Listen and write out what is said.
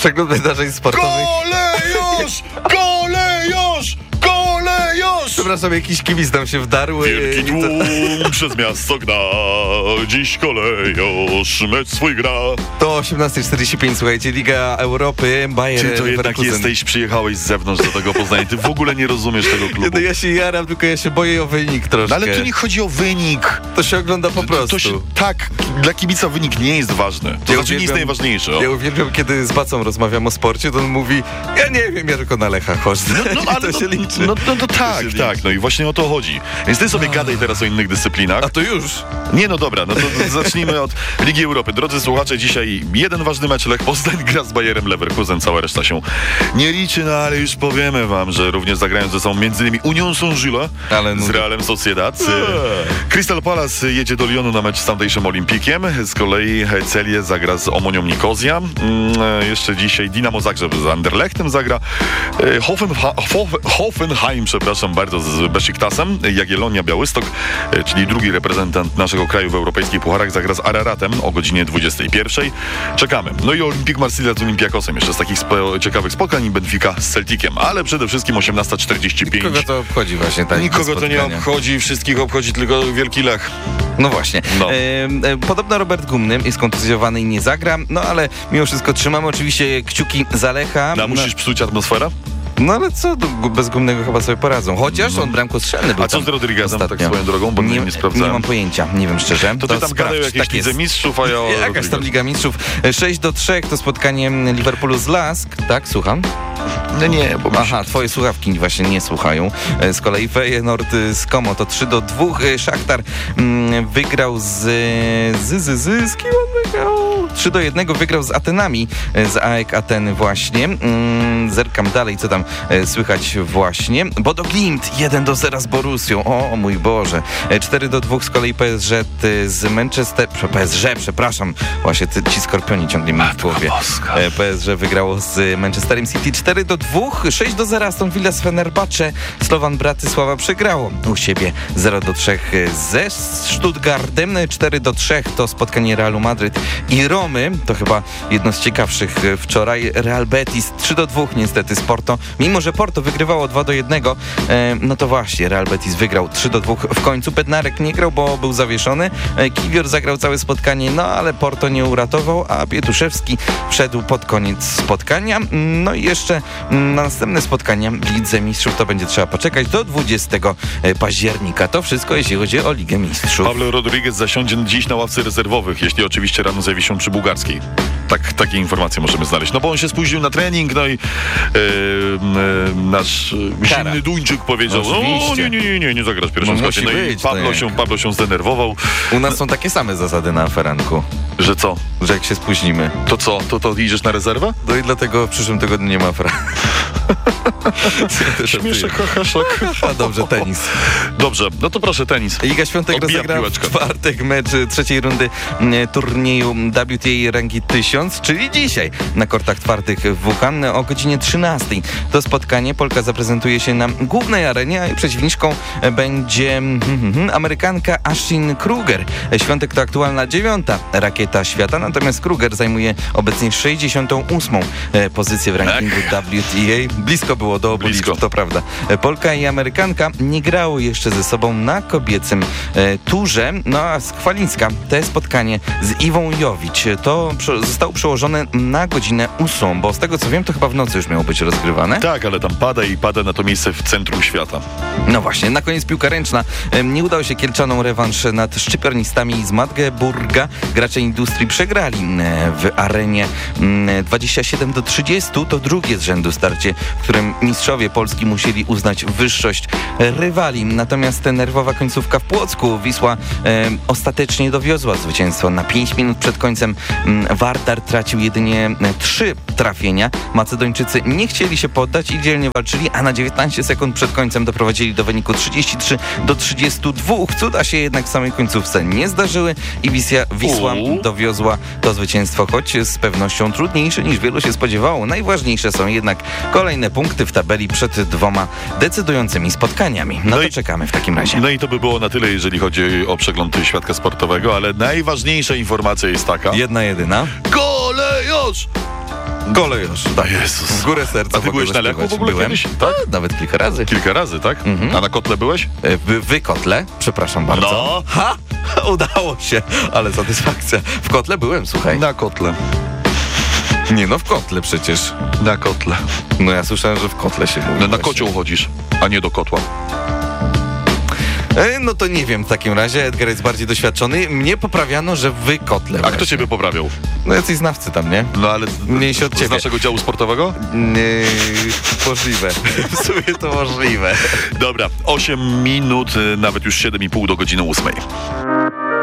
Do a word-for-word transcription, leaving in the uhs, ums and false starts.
Przegląd wydarzeń sportowych. Kolejosz! Kolejosz! Kolejosz! Przepraszam, jakiś kibic nam się wdarł. Wielki i to- tłum przez miasto gna, dziś kolejosz mecz swój gra. To osiemnasta czterdzieści pięć, słuchajcie, Liga Europy, Bayern Ty to jednak Leverkusen. jesteś, przyjechałeś z zewnątrz do tego Poznania. Ty w ogóle nie rozumiesz tego Nie, klubu. no ja się jaram, tylko ja się boję o wynik troszkę. No ale tu nie chodzi o wynik. To się ogląda po prostu. To się, tak, dla kibica wynik nie jest ważny. To Ja znaczy nie jest uwielbiam- najważniejsze. O. Ja uwielbiam, kiedy z Bacą rozmawiam o sporcie, to on mówi, ja nie wiem, ja tylko na Lecha chodzę. No, I ale to no, się liczy. No, no to To tak, się tak. liczy. No i właśnie o to chodzi. Więc ty sobie gadaj teraz o innych dyscyplinach. A to już. Nie, no dobra, no to zacznijmy od Ligi Europy. Drodzy słuchacze, dzisiaj jeden ważny mecz. Lech Poznań gra z Bayerem Leverkusen. Cała reszta się nie liczy, no ale już powiemy wam, że również zagrają ze sobą między innymi Union Saint-Gilles Ale no z to- Realem Sociedad. Crystal Palace jedzie do Lyonu na mecz z tamtejszym Olimpikiem. Z kolei Celię zagra z Omonią Nikozja. Mm, Jeszcze dzisiaj Dinamo Zagrzeb z Anderlechtem zagra. E, Hoffenha- Hoff- Hoffenheim, przepraszam bardzo, z Besiktasem. Jagiellonia Białystok, e, czyli drugi reprezentant naszego kraju w europejskich pucharach, zagra z Araratem o godzinie dwudziestej pierwszej. Czekamy. No i Olimpik Marsylia z Olympiakosem. Jeszcze z takich spo- ciekawych spotkań i Benfica z Celticiem. Ale przede wszystkim osiemnasta czterdzieści pięć. Kogo to obchodzi właśnie tak? Nikogo to nie obchodzi, wszystkich obchodzi tylko Wielki Lech. No właśnie. No. E, e, podobno Robert Gumny jest kontuzjowany i nie zagra, no ale mimo wszystko trzymamy oczywiście kciuki za Lecha. No, musisz psuć atmosferę? No ale co, do- bez Gumnego chyba sobie poradzą. Chociaż on bramkostrzelny był A co tam z Rodriguezem, tak ostatnio. swoją drogą, bo nie, nie sprawdzałem. Nie mam pojęcia, nie wiem szczerze. To ty tam gadaj o sprawdź, jakiejś tak Lidze jest. Mistrzów, a ja o Jakaś tam Rodriguez. Liga Mistrzów. sześć do trzech to spotkanie Liverpoolu z Lask. Tak, słucham? No nie, bo Aha, twoje słuchawki właśnie nie słuchają. E, Z kolei Feyenoord z Como to trzy do dwóch. E, Szachtar mm, wygrał z... z, z, z, z kim on wygrał? trzy do jednego wygrał z Atenami, e, z A E K Ateny właśnie. Mm, Zerkam dalej, co tam e, słychać właśnie. Bodo Glimt jeden do zera z Borussią. O, o mój Boże. E, cztery do dwóch z kolei P S G ty, z Manchester... prze- P S G, przepraszam. Właśnie ty, ci skorpioni ciągle mi w głowie. Boska. E, P S G wygrało z Manchesterem City cztery do dwóch, sześć do zera Aston Villa z Fenerbahce. Slovan Bratysława przegrało u siebie zero do trzech ze Stuttgartem, cztery do trzech to spotkanie Realu Madryt i Romy, to chyba jedno z ciekawszych wczoraj. Real Betis trzy do dwóch niestety z Porto, mimo że Porto wygrywało dwa do jednego, e, no to właśnie Real Betis wygrał trzy do dwóch w końcu. Bednarek nie grał, bo był zawieszony, e, Kiwior zagrał całe spotkanie, no ale Porto nie uratował, a Pietuszewski wszedł pod koniec spotkania. No i jeszcze na następne spotkania w Lidze Mistrzów to będzie trzeba poczekać do dwudziestego października. To wszystko, jeśli chodzi o Ligę Mistrzów. Pablo Rodriguez zasiądzie dziś na ławce rezerwowych, jeśli oczywiście rano zjawi się przy Bułgarskiej. Tak, takie informacje możemy znaleźć. No bo on się spóźnił na trening, no i e, e, nasz e, Kara. zimny Duńczyk powiedział, No, no oczywiście. nie, nie, nie, nie, nie zagrasz w pierwszym No, składzie. musi No i być, to Pablo jak. się, Pablo się zdenerwował, U nas są takie same zasady na aferanku, że co? że jak się spóźnimy, To co? To, to idziesz na rezerwę? no i dlatego w przyszłym tygodniu nie ma aferanku. Śmieszek, hahaszek. A dobrze, tenis. Dobrze, no to proszę, tenis. Liga Świątek Odbija rozegra w piłeczkę. czwartek mecz trzeciej rundy m, turnieju W T A rangi tysiąc, czyli dzisiaj na kortach twardych w Wuhan o godzinie trzynastej. To spotkanie Polka zaprezentuje się na głównej arenie, a jej przeciwniczką będzie hmm, Amerykanka Ashlyn Kruger. Świątek to aktualna dziewiąta rakieta świata, natomiast Kruger zajmuje obecnie sześćdziesiątą ósmą pozycję w rankingu W T A. Blisko było do obu Blisko. liczb, to prawda. Polka i Amerykanka nie grały jeszcze ze sobą na kobiecym e, turze. No a Skwalińska, to spotkanie z Iwą Jowicz, to prze, zostało przełożone na godzinę ósmą, bo z tego co wiem, to chyba w nocy już miało być rozgrywane. Tak, ale tam pada i pada na to miejsce w centrum świata. No właśnie, na koniec piłka ręczna. Em, Nie udał się Kielczanom rewanż nad szczypiornistami z Magdeburga. Gracze Industrii przegrali e, w arenie mm, dwadzieścia siedem do trzydziestu. To drugie z rzędu starcie, w którym mistrzowie Polski musieli uznać wyższość rywali. Natomiast ta nerwowa końcówka w Płocku Wisła e, ostatecznie dowiozła zwycięstwo. Na pięć minut przed końcem m, Vardar tracił jedynie e, trzy trafienia. Macedończycy nie chcieli się poddać i dzielnie walczyli, a na dziewiętnaście sekund przed końcem doprowadzili do wyniku trzydzieści trzy do trzydziestu dwóch. Cuda się jednak w samej końcówce nie zdarzyły i Wisła, Wisła U. dowiozła to zwycięstwo, choć z pewnością trudniejsze niż wielu się spodziewało. Najważniejsze są jednak kolejne punkty w tabeli przed dwoma decydującymi spotkaniami. No, No to i- czekamy w takim razie. No i to by było na tyle, jeżeli chodzi o przegląd świadka sportowego, ale najważniejsza informacja jest taka. Jedna jedyna. Kolejosz! Kolejosz. Tak, Jezus. W górę serca. A ty byłeś na Lechu w ogóle byłem? kiedyś? Tak? Tak? Nawet kilka razy. Kilka razy, tak? Mhm. A na kotle byłeś? E, Wy, wy kotle? Przepraszam bardzo. No. Ha! Udało się, ale satysfakcja. W kotle byłem, słuchaj. Na kotle. Nie no, w kotle przecież. Na kotle. No ja słyszałem, że w kotle się mówi. No, na właśnie. kocioł chodzisz, a nie do kotła. E, no to nie wiem w takim razie, Edgar jest bardziej doświadczony. Mnie poprawiano, że wy kotle. A właśnie. kto ciebie poprawiał? No jacyś znawcy tam, nie? No ale Mniejsi od z ciebie. naszego działu sportowego? Nie, możliwe. W sumie to możliwe. Dobra, osiem minut, y, nawet już siedem i pół do godziny ósmej.